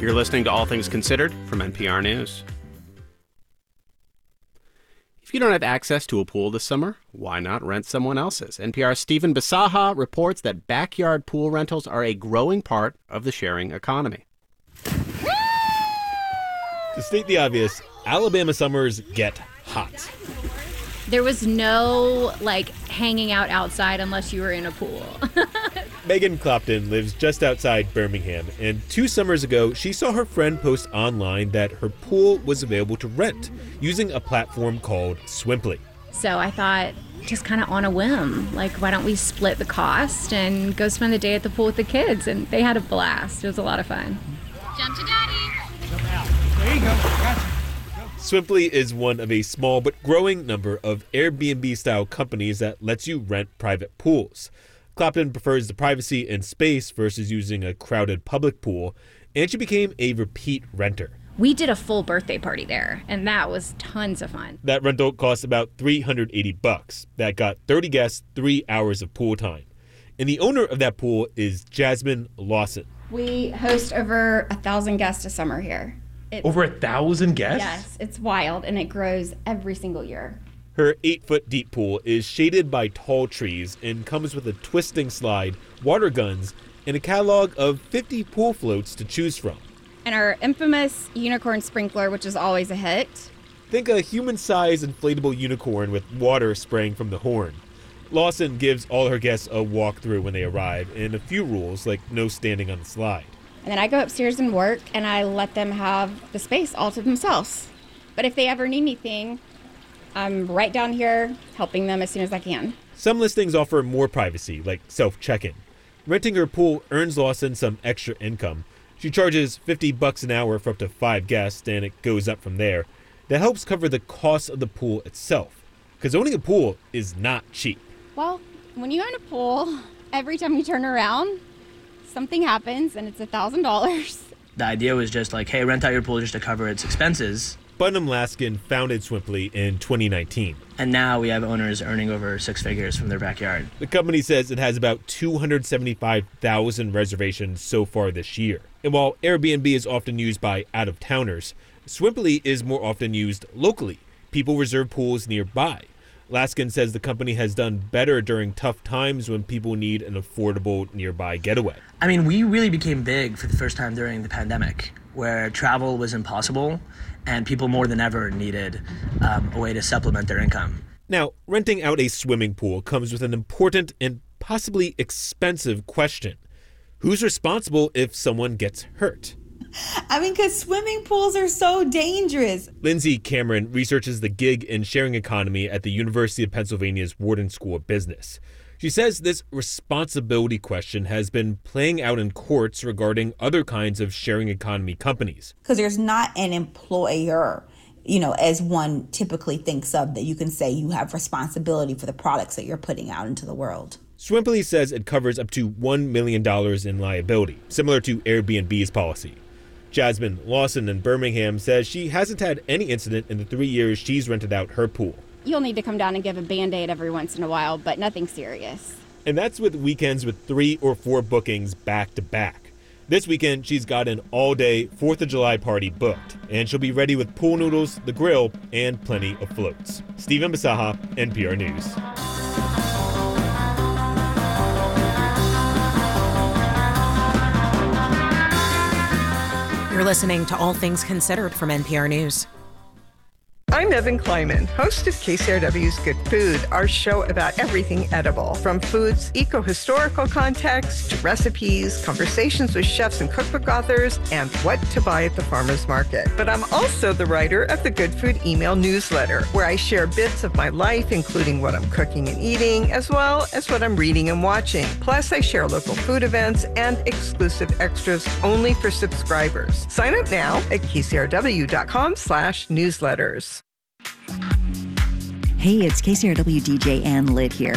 You're listening to All Things Considered from NPR News. If you don't have access to a pool this summer, why not rent someone else's? NPR's Stephen Bisaha reports that backyard pool rentals are a growing part of the sharing economy. To state the obvious, Alabama summers get hot. There was no, hanging out outside unless you were in a pool. Megan Clopton lives just outside Birmingham, and 2 summers ago, she saw her friend post online that her pool was available to rent using a platform called Swimply. So I thought, just kind of on a whim, why don't we split the cost and go spend the day at the pool with the kids? And they had a blast. It was a lot of fun. Jump to daddy. Jump out. There you go. Gotcha. Swimply is one of a small but growing number of Airbnb-style companies that lets you rent private pools. Clopton prefers the privacy and space versus using a crowded public pool, and she became a repeat renter. We did a full birthday party there, and that was tons of fun. That rental cost about $380. That got 30 guests, 3 hours of pool time. And the owner of that pool is Jasmine Lawson. We host over 1,000 guests a summer here. Over 1,000 guests? Yes, it's wild, and it grows every single year. Her 8-foot deep pool is shaded by tall trees and comes with a twisting slide, water guns, and a catalog of 50 pool floats to choose from. And our infamous unicorn sprinkler, which is always a hit. Think a human-sized inflatable unicorn with water spraying from the horn. Lawson gives all her guests a walkthrough when they arrive, and a few rules, like no standing on the slide. And then I go upstairs and work, and I let them have the space all to themselves. But if they ever need anything, I'm right down here helping them as soon as I can. Some listings offer more privacy, like self-check-in. Renting her pool earns Lawson some extra income. She charges $50 an hour for up to 5 guests, and it goes up from there. That helps cover the cost of the pool itself, because owning a pool is not cheap. Well, when you own a pool, every time you turn around, something happens, and it's $1,000. The idea was just hey, rent out your pool just to cover its expenses. Bunham Laskin founded Swimply in 2019. And now we have owners earning over 6 figures from their backyard. The company says it has about 275,000 reservations so far this year. And while Airbnb is often used by out-of-towners, Swimply is more often used locally. People reserve pools nearby. Laskin says the company has done better during tough times when people need an affordable nearby getaway. I mean, we really became big for the first time during the pandemic, where travel was impossible and people more than ever needed a way to supplement their income. Now, renting out a swimming pool comes with an important and possibly expensive question. Who's responsible if someone gets hurt? Because swimming pools are so dangerous. Lindsay Cameron researches the gig and sharing economy at the University of Pennsylvania's Wharton School of Business. She says this responsibility question has been playing out in courts regarding other kinds of sharing economy companies. Because there's not an employer, as one typically thinks of, that you can say you have responsibility for the products that you're putting out into the world. Swimply says it covers up to $1 million in liability, similar to Airbnb's policy. Jasmine Lawson in Birmingham says she hasn't had any incident in the 3 years she's rented out her pool. You'll need to come down and give a Band-Aid every once in a while, but nothing serious. And that's with weekends with 3 or 4 bookings back to back. This weekend, she's got an all-day 4th of July party booked, and she'll be ready with pool noodles, the grill, and plenty of floats. Stephen Bisaha, NPR News. You're listening to All Things Considered from NPR News. I'm Evan Kleiman, host of KCRW's Good Food, our show about everything edible, from food's eco-historical context to recipes, conversations with chefs and cookbook authors, and what to buy at the farmer's market. But I'm also the writer of the Good Food email newsletter, where I share bits of my life, including what I'm cooking and eating, as well as what I'm reading and watching. Plus, I share local food events and exclusive extras only for subscribers. Sign up now at kcrw.com/newsletters. Hey, it's KCRW DJ Ann Litt here.